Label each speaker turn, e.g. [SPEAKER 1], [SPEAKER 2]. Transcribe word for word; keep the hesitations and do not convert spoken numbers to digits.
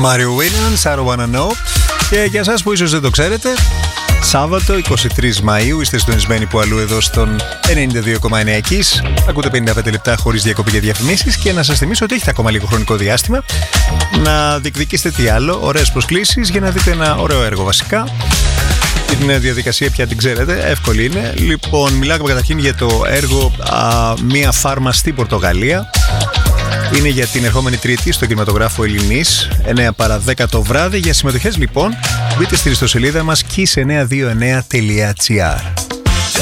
[SPEAKER 1] Mario Winans, I don't wanna know. Και για εσάς που ίσως δεν το ξέρετε, Σάββατο εικοστή τρίτη Μαΐου είστε συντονισμένοι που αλλού εδώ στον ενενήντα δύο κόμμα εννέα Kiss. Ακούτε πενήντα πέντε λεπτά χωρίς διακοπή για διαφημίσεις. Και να σας θυμίσω ότι έχετε ακόμα λίγο χρονικό διάστημα να διεκδικήσετε τι άλλο, ωραίες προσκλήσεις για να δείτε ένα ωραίο έργο βασικά. Την διαδικασία πια την ξέρετε, εύκολη είναι. Λοιπόν, μιλάμε καταρχήν για το έργο α, Μία Φάρμα στην Πορτογαλία. Είναι για την ερχόμενη Τρίτη στο κινηματογράφο Ελληνής, εννέα παρά δέκα το βράδυ. Για συμμετοχές λοιπόν μπείτε στη ιστοσελίδα μας kiss εννιακόσια είκοσι εννέα τελεία gr.